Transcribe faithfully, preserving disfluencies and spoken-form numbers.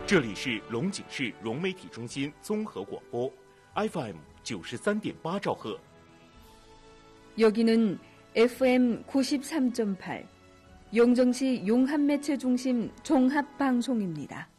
这里是龙井市融媒体中心综合广播 에프엠 구십삼点八兆赫。 여기는 에프엠 구십삼 점 팔 용정시 용합매체중심 종합방송입니다.